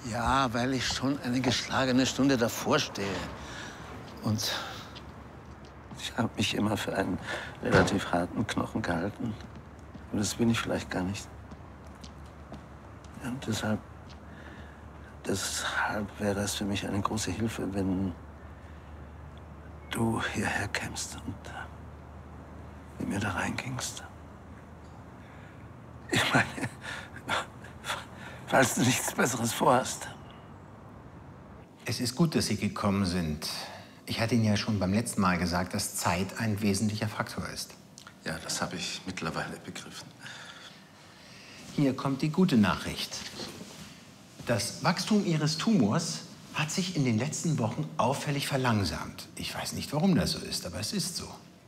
Ja, weil ich schon eine geschlagene Stunde davor stehe. Und ich habe mich immer für einen relativ harten Knochen gehalten. Und das bin ich vielleicht gar nicht. Ja, und deshalb wäre es für mich eine große Hilfe, wenn du hierher kämst und mit mir da reingingst. Ich meine, falls du nichts Besseres vorhast. Es ist gut, dass Sie gekommen sind. Ich hatte Ihnen ja schon beim letzten Mal gesagt, dass Zeit ein wesentlicher Faktor ist. Ja, das habe ich mittlerweile begriffen. Hier kommt die gute Nachricht. Das Wachstum Ihres Tumors hat sich in den letzten Wochen auffällig verlangsamt. Ich weiß nicht, warum das so ist, aber es ist so.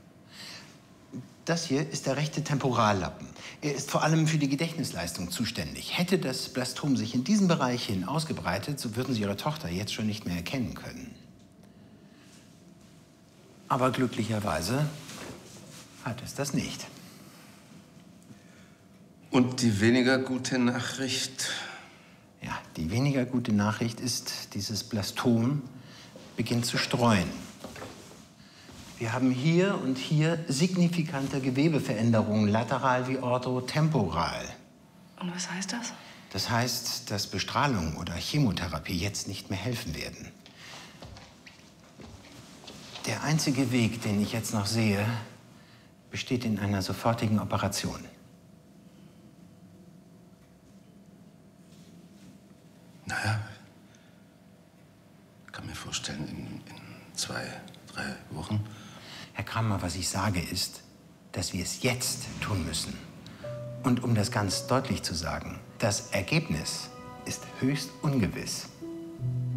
Das hier ist der rechte Temporallappen. Er ist vor allem für die Gedächtnisleistung zuständig. Hätte das Blastom sich in diesem Bereich hin ausgebreitet, so würden Sie Ihre Tochter jetzt schon nicht mehr erkennen können. Aber glücklicherweise hat es das nicht. Und die weniger gute Nachricht? Ja, die weniger gute Nachricht ist, dieses Blastom beginnt zu streuen. Wir haben hier und hier signifikante Gewebeveränderungen, lateral wie orthotemporal. Und was heißt das? Das heißt, dass Bestrahlung oder Chemotherapie jetzt nicht mehr helfen werden. Der einzige Weg, den ich jetzt noch sehe, besteht in einer sofortigen Operation. Naja, ich kann mir vorstellen, in 2, 3 Wochen. Herr Kramer, was ich sage ist, dass wir es jetzt tun müssen. Und um das ganz deutlich zu sagen, das Ergebnis ist höchst ungewiss.